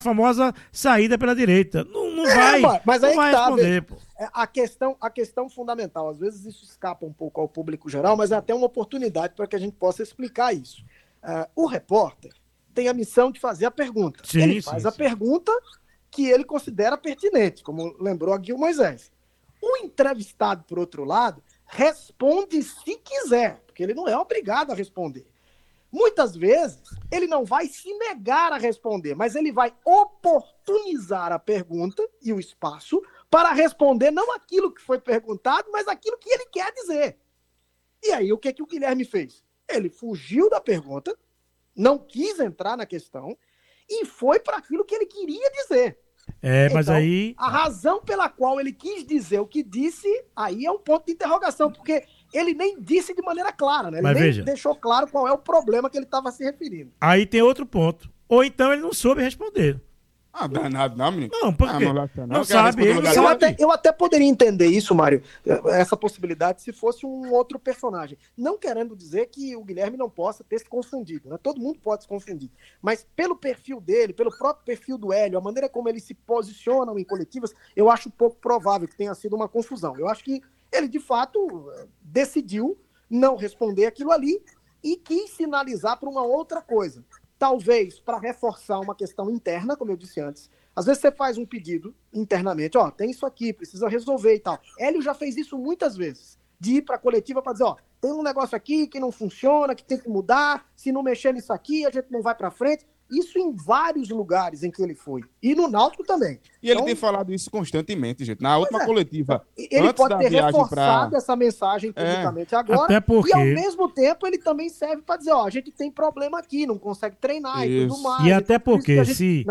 famosa saída pela direita. Não vai, mas não aí vai que tá, responder, pô. A questão fundamental, às vezes isso escapa um pouco ao público geral, mas é até uma oportunidade para que a gente possa explicar isso. O repórter tem a missão de fazer a pergunta. Ele faz a pergunta que ele considera pertinente, como lembrou aqui o Moisés. O entrevistado, por outro lado, responde se quiser, porque ele não é obrigado a responder. Muitas vezes, ele não vai se negar a responder, mas ele vai oportunizar a pergunta e o espaço para responder não aquilo que foi perguntado, mas aquilo que ele quer dizer. E aí, o que o Guilherme fez? Ele fugiu da pergunta, não quis entrar na questão e foi para aquilo que ele queria dizer. Mas então, aí... A razão pela qual ele quis dizer o que disse, aí é um ponto de interrogação, porque ele nem disse de maneira clara, né? Ele nem deixou claro qual é o problema que ele estava se referindo. Aí tem outro ponto. Ou então ele não soube responder. Danado não, menino. Não, porque não sabe. Eu até poderia entender isso, Mário, essa possibilidade, se fosse um outro personagem. Não querendo dizer que o Guilherme não possa ter se confundido, né? Todo mundo pode se confundir. Mas pelo perfil dele, pelo próprio perfil do Hélio, a maneira como eles se posicionam em coletivas, eu acho pouco provável que tenha sido uma confusão. Eu acho que ele, de fato, decidiu não responder aquilo ali e quis sinalizar para uma outra coisa. Talvez para reforçar uma questão interna, como eu disse antes. Às vezes você faz um pedido internamente, tem isso aqui, precisa resolver e tal. Hélio já fez isso muitas vezes, de ir para a coletiva para dizer, tem um negócio aqui que não funciona, que tem que mudar, se não mexer nisso aqui, a gente não vai para frente. Isso em vários lugares em que ele foi. E no Náutico também. E ele tem falado isso constantemente, gente. Na última coletiva, ele antes pode da ter viagem reforçado essa mensagem publicamente agora. Até porque... E ao mesmo tempo ele também serve para dizer, a gente tem problema aqui, não consegue treinar e tudo mais. E até porque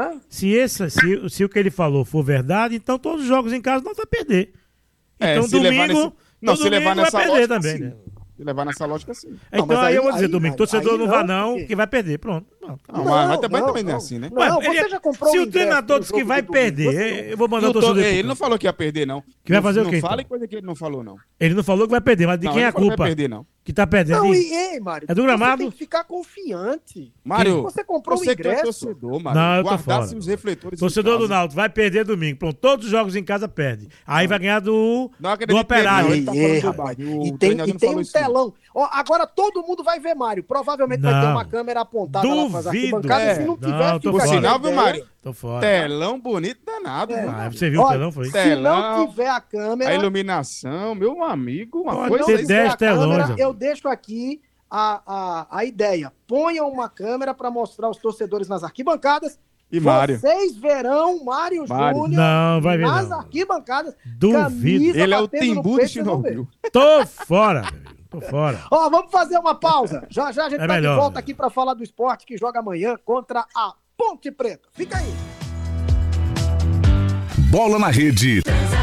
se o que ele falou for verdade, então todos os jogos em casa não vai perder. Então domingo... Se levar nessa vai perder também, né? Se levar nessa lógica, sim. Então aí eu vou dizer, domingo, torcedor não vai não, que vai perder, pronto. Mas também não é assim, né? Você já comprou se o treinador diz que vai perder, eu vou mandar o torcedor... Ele não falou que ia perder, não. Que vai fazer o quê? Não fala coisa que ele não falou, não. Ele não falou que vai perder, mas de quem é a culpa? Não vai perder, não. Que tá perdendo. Não, Mário, é do gramado? Você tem que ficar confiante. Mário, você comprou o ingresso. Que é torcedor, Mário. Não, eu tô fora. Os refletores torcedor do Náutico vai perder domingo. Pronto, todos os jogos em casa perde. Aí vai ganhar do Operário. E tem um telão. Agora todo mundo vai ver, Mário. Provavelmente vai ter uma câmera apontada lá para as arquibancadas. Se não tiver, fica por sinal, viu, Mário? Tô fora. Telão bonito danado. Você viu o telão, foi? Se não tiver a câmera... A iluminação, meu amigo, uma coisa... Se não tiver a câmera, telões, eu deixo aqui a ideia. Ponham uma câmera para mostrar os torcedores nas arquibancadas. E Mário. Vocês verão Mário Júnior nas arquibancadas. Duvido. Ele é o Timbu de Chernobyl. Tô fora, tô fora. Vamos fazer uma pausa. Já a gente tá de volta aqui para falar do esporte que joga amanhã contra a Ponte Preta. Fica aí. Bola na Rede.